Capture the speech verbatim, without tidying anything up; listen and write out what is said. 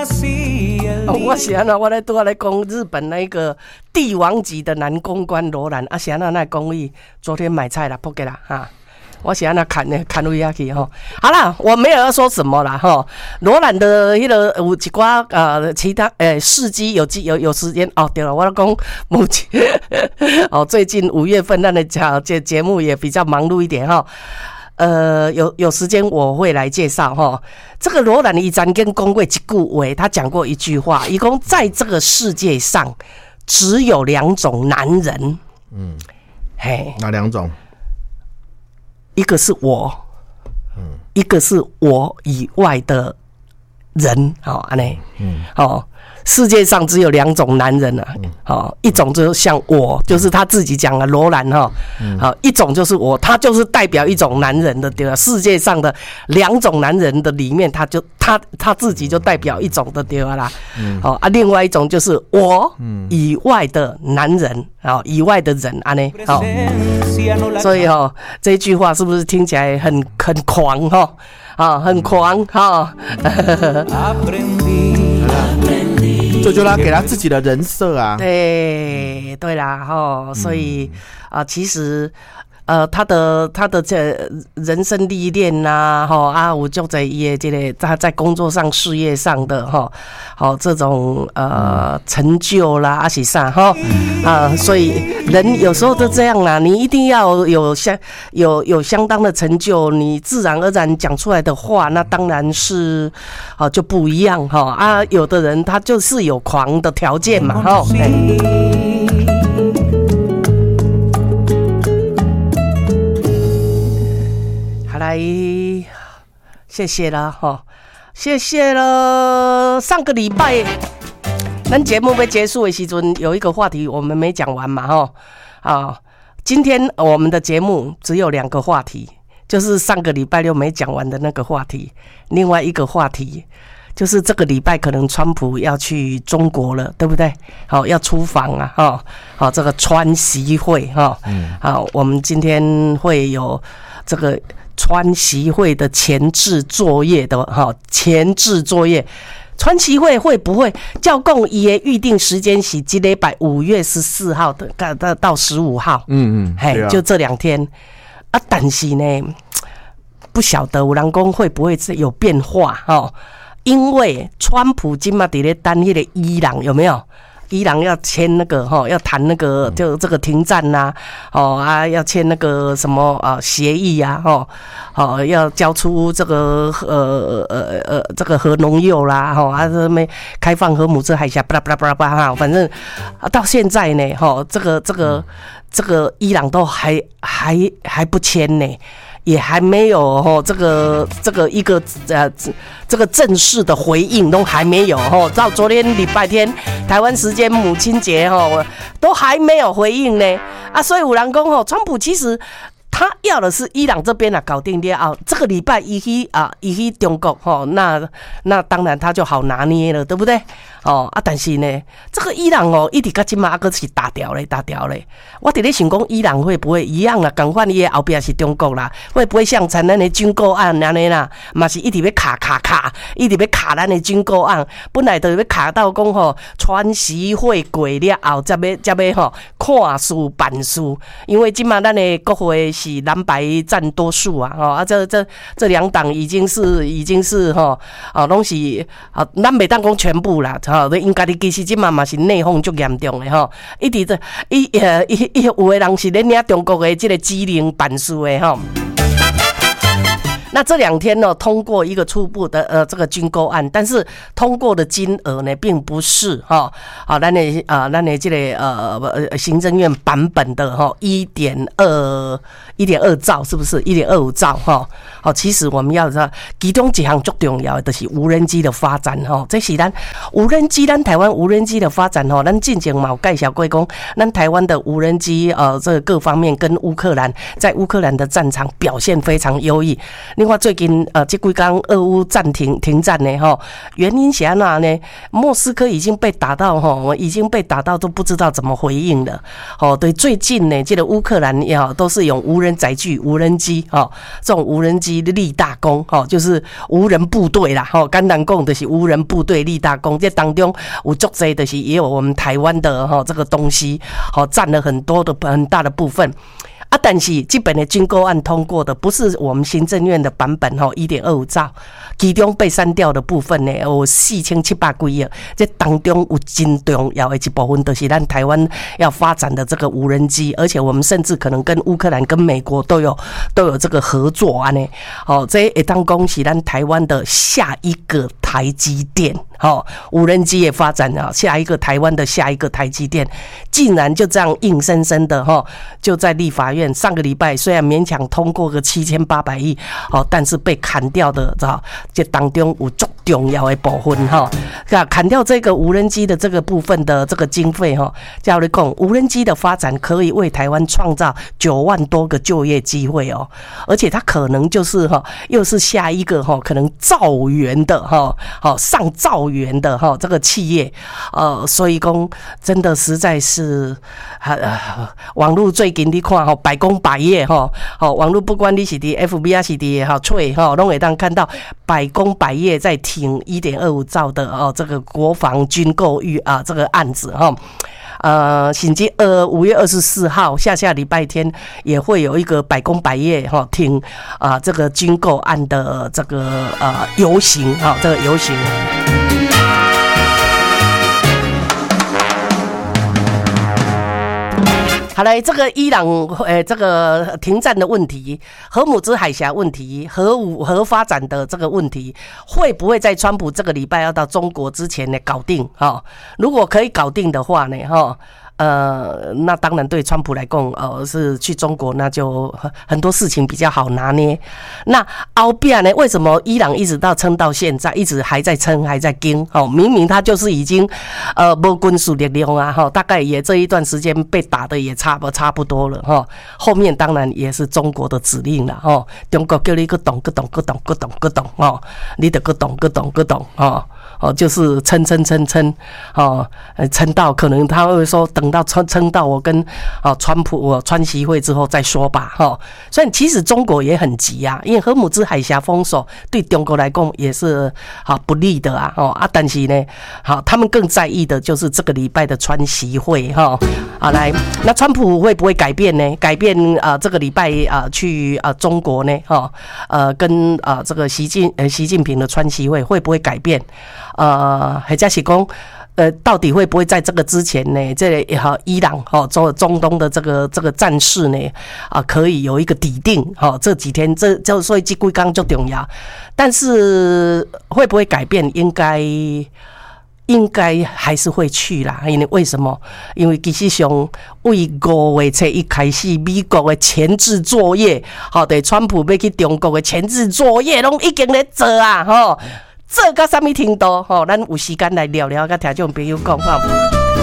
哦、我是安那，我咧拄仔咧讲日本那个帝王级的男公关罗兰，啊是安那那公益，昨天买菜啦，不给啦哈。我是安那看呢，看位下去吼。好啦，我没有要说什么啦吼。罗兰的迄个有一寡呃其他诶事迹有有有时间哦。对了，我讲目前哦，最近五月份咱的节节目也比较忙碌一点哈。呃，有有时间我会来介绍哈。这个罗兰伊曾经讲过一句话，他讲过一句话，伊讲在这个世界上只有两种男人。嗯，嘿， 哪两种？ 一个是我，嗯，一个是我以外的人，好，安尼，嗯，好。世界上只有两种男人啊，好、嗯，一种就像我，就是他自己讲的罗兰哈，好、嗯，一种就是我，他就是代表一种男人的对吧？世界上的两种男人的里面，他就他他自己就代表一种的对吧啦，嗯，好啊，另外一种就是我以外的男人，好，以外的人安尼，好，所以哈，这句话是不是听起来很很狂哈？啊，很狂哈。 这就他给他自己的人设啊， 对对啦哈，所以啊、呃，其实呃，他的他的这人生历练呐，哈啊，我就在也这个他在工作上、事业上的哈，好这种呃成就啦，啊是啥哈啊，所以人有时候都这样啦，你一定要有相有有相当的成就，你自然而然讲出来的话，那当然是啊就不一样哈啊，有的人他就是有狂的条件嘛哈。好来，谢谢了哈，谢谢了。上个礼拜，咱节目要结束的时阵，有一个话题我们没讲完嘛哈啊。今天我们的节目只有两个话题，就是上个礼拜六没讲完的那个话题，另外一个话题就是这个礼拜可能川普要去中国了，对不对？好，要出访啊哈，好这个川习会哈，好，我们今天会有这个。川习会的前置作业的哈，前置作业，川习会会不会教共伊的预定时间是这礼拜五月十四号的到到十五号？嗯嗯，嘿，啊、就这两天啊。但是呢，不晓得有人讲会不会有变化哈？因为川普今嘛伫咧等迄个伊朗有没有？伊朗要签那个哈，要谈那个就这个停战呐、啊，哦啊，要签那个什么啊协议啊，哦，哦要交出这个呃呃呃这个核农铀啦，哈啊这没开放核姆兹海峡，巴拉巴拉巴拉巴拉哈，反正啊到现在呢，哈这个这个这个伊朗都还还还不签呢。也还没有哦，这个这个一个呃这个正式的回应都还没有哦，到昨天礼拜天台湾时间母亲节哦，都还没有回应呢啊，所以有人讲哦，川普其实他要的是伊朗这边啊搞定了啊，这个礼拜一去啊一去中国哦，那那当然他就好拿捏了，对不对？哦啊，但是呢，这个伊朗哦，一直到今嘛还阁是打掉嘞，打掉嘞。我伫咧想讲，伊朗会不会一样啦？共款伊的后边是中国啦，会不会像咱咱的军购案安尼啦？嘛是一直要卡卡卡，一直要卡咱的军购案，本来就要卡到讲吼，川习会过了后，才要才要吼看书办书，因为今嘛咱的国会是蓝白占多数啊，吼啊，这这这两党已经是已经是吼啊，拢是啊，咱袂当讲全部啦。吼，应该你其实即嘛嘛是内讧足严重的吼，一直在伊呃伊伊有的人是咧领中国的这个指令办事的吼。那这两天呢，通过一个初步的呃这个军购案，但是通过的金额呢，并不是哈啊，咱的啊咱的这个呃呃行政院版本的哈一点二一点二兆，是不是一点二五兆哈？好，其实我们要知道，其中几项最重要的就是无人机的发展哈。这是咱无人机，咱台湾无人机的发展哈，咱之前嘛有介绍过讲，咱台湾的无人机呃这个各方面跟乌克兰在乌克兰的战场表现非常优异。另外，最近呃，这几天俄乌暂停停战呢，哈，原因是安那呢？莫斯科已经被打到哈，已经被打到都不知道怎么回应了。哦，对，最近呢，这个乌克兰也好，都是用无人载具、无人机哈，这种无人机机立大功，吼，就是无人部队啦，吼，简单讲就是无人部队立大功。这当中有足多就是也有我们台湾的吼这个东西，吼占了很多的很大的部分。啊，但是这本的军购案通过的不是我们行政院的版本吼 一点二五 兆，其中被删掉的部分呢有四千七百几亿，这当中有真重要的一部分就是咱台湾要发展的这个无人机，而且我们甚至可能跟乌克兰跟美国都有都有这个合作啊呢。哦，这会当讲是咱台湾的下一个台积电。哦，无人机也发展啊，下一个台湾的下一个台积电，竟然就这样硬生生的哈，就在立法院上个礼拜虽然勉强通过个七千八百亿，哦，但是被砍掉的，知道这当中有足重要的部分哈，砍掉这个无人机的这个部分的这个经费哈，叫你讲无人机的发展可以为台湾创造九万多个就业机会哦，而且它可能就是哈，又是下一个哈可能兆元的哈，好上兆元的哈这个企业，呃，所以讲真的实在是，呃，网络最近你看哈百工百业哈，好网络不管你是伫 F B 还是伫哈脆哈，拢会当看到百工百业在挺 一点二五 兆的哦这个国防军购预啊这个案子哈。呃，甚至呃五月二十四号下下礼拜天也会有一个百工百业哈挺啊这个军购案的这个呃游行哈，这个游行。好来，这个伊朗呃，这个停战的问题，荷姆兹海峡问题，核武核发展的这个问题，会不会在川普这个礼拜要到中国之前呢搞定？哈，如果可以搞定的话呢，哈。呃，那当然对川普来讲，呃，是去中国，那就很多事情比较好拿捏。那后边呢，为什么伊朗一直到撑到现在，一直还在撑，还在盯？哦，明明他就是已经呃没军事力量啊，哈，大概也这一段时间被打的也差不差不多了哈。后面当然也是中国的指令了哈，中国叫你个懂个懂个懂个懂个懂哦，你得个懂个懂个懂哦。哦，就是撑撑撑撑，哦，撑到可能他会说等到撑撑到我跟哦川普我川习会之后再说吧，哈、哦。所以其实中国也很急啊，因为荷姆兹海峡封锁对中国来讲也是好不利的啊，哦啊，但是呢，好他们更在意的就是这个礼拜的川习会哈，啊、哦，来，那川普会不会改变呢？改变啊、呃，这个礼拜啊、呃、去啊、呃、中国呢，哈、哦，呃，跟啊、呃、这个习近呃习近平的川习会会不会改变？呃，或者是讲，呃，到底会不会在这个之前呢？这个哈伊朗哈中中东的这个这个战事呢啊，可以有一个底定哈。这几天这就所以这几天就重要，但是会不会改变？应该应该还是会去啦。因为为什么？因为其实上为五月初一开始，美国的前置作业，好，对，川普要去中国的前置作业，拢已经在做啊，吼。这到什么程度？吼，咱有时间来聊聊，甲听众朋友讲吼。